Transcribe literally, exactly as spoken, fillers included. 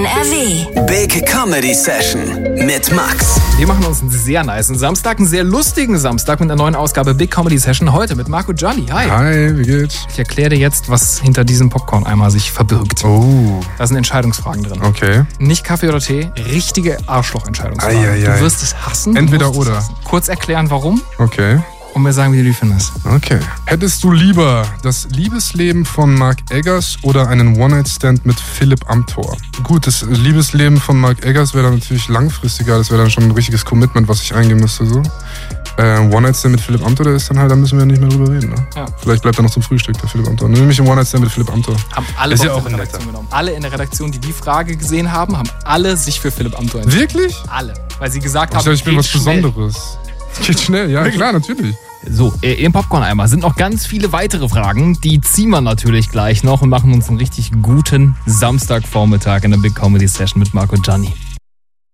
N R W. Big Comedy Session mit Max. Wir machen uns einen sehr nicen Samstag, einen sehr lustigen Samstag mit einer neuen Ausgabe Big Comedy Session. Heute mit Marco Gianni. Hi. Hi, wie geht's? Ich erkläre dir jetzt, was hinter diesem Popcorn-Eimer sich verbirgt. Oh. Da sind Entscheidungsfragen drin. Okay. Nicht Kaffee oder Tee, richtige Arschloch-Entscheidungsfragen. Ei, ei, ei. Du wirst es hassen. Entweder du musst oder. Es hassen. Kurz erklären, warum. Okay. Und mir sagen, wie du die findest. Okay. Hättest du lieber das Liebesleben von Mark Eggers oder einen One-Night-Stand mit Philipp Amthor? Gut, das Liebesleben von Mark Eggers wäre dann natürlich langfristiger. Das wäre dann schon ein richtiges Commitment, was ich eingehen müsste. So. Äh, One-Night-Stand mit Philipp Amthor, der ist dann halt, da müssen wir ja nicht mehr drüber reden. Ne? Ja. Vielleicht bleibt er noch zum Frühstück, der Philipp Amthor. Nämlich ein One-Night-Stand mit Philipp Amthor. Haben alle ist ja Bock auch in der Redaktion genommen. Alle in der Redaktion, die die Frage gesehen haben, haben alle sich für Philipp Amthor entschieden. Wirklich? Alle. Weil sie gesagt ich haben, dachte, ich bin was schnell. Besonderes. Geht schnell, ja klar, natürlich. So, im Popcorn-Eimer sind noch ganz viele weitere Fragen. Die ziehen wir natürlich gleich noch und machen uns einen richtig guten Samstagvormittag in der Big Comedy Session mit Marco Gianni.